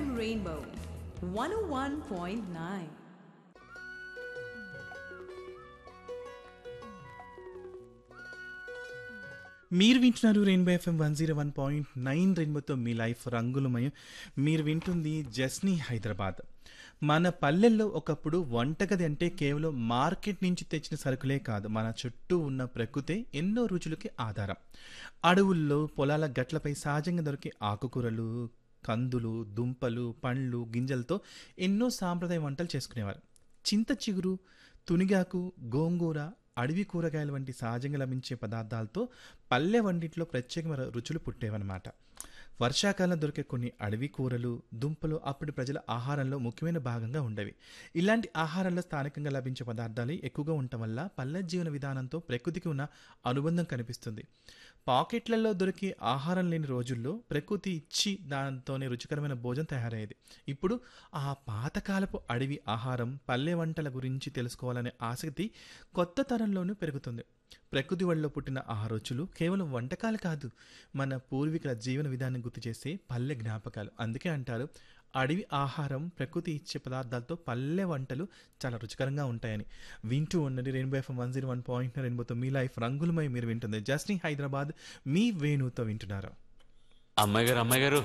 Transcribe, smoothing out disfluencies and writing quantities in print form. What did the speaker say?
FM Rainbow 101.9. మీరు వింటున్నారు rainbow FM 101.9 రెయిన్బోతో మీ లైఫ్ రంగులమయం. మీరు వింటుంది జస్నీ హైదరాబాద్. మన పల్లెల్లో ఒకప్పుడు వంటగది అంటే కేవలం మార్కెట్ నుంచి తెచ్చిన సరుకులే కాదు, మన చుట్టూ ఉన్న ప్రకృతే ఎన్నో రుచులకి ఆధారం. అడవుల్లో పొలాల గట్లపై సహజంగా దొరికే ఆకుకూరలు, కందులు, దుంపలు, పండ్లు, గింజలతో ఎన్నో సాంప్రదాయ వంటలు చేసుకునేవారు. చింత చిగురు, తునిగాకు, గోంగూర, అడవి కూరగాయలు వంటి సహజంగా లభించే పదార్థాలతో పల్లె వంటింట్లో ప్రత్యేకమైన రుచులు పుట్టేవన్నమాట. వర్షాకాలం దొరికే కొన్ని అడవి కూరలు, దుంపలు అప్పటి ప్రజల ఆహారంలో ముఖ్యమైన భాగంగా ఉండేవి. ఇలాంటి ఆహారంలో స్థానికంగా లభించే పదార్థాలు ఎక్కువగా ఉండటం వల్ల పల్లె జీవన విధానంతో ప్రకృతికి ఉన్న అనుబంధం కనిపిస్తుంది. పాకెట్లలో దొరికి ఆహారం లేని రోజుల్లో ప్రకృతి ఇచ్చి దాంతోనే రుచికరమైన భోజనం తయారయ్యేది. ఇప్పుడు ఆ పాతకాలపు అడవి ఆహారం, పల్లె వంటల గురించి తెలుసుకోవాలనే ఆసక్తి కొత్త తరంలోనూ పెరుగుతుంది. ప్రకృతి వల్ల పుట్టిన ఆ రుచులు కేవలం వంటకాలు కాదు, మన పూర్వీకుల జీవన విధానం గుర్తు చేసే పల్లె జ్ఞాపకాలు. అందుకే అంటారు, అడవి ఆహారం, ప్రకృతి ఇచ్చే పదార్థాలతో పల్లె వంటలు చాలా రుచికరంగా ఉంటాయని. వింటూ ఉండండి రెయిన్బో ఎఫ్ఎం 101.9 రెయిన్బోతో మీ లైఫ్ రంగులమై. మీరు వింటుంది జస్నీ హైదరాబాద్, మీ వేణుతో వింటున్నారు. అమ్మాయి గారు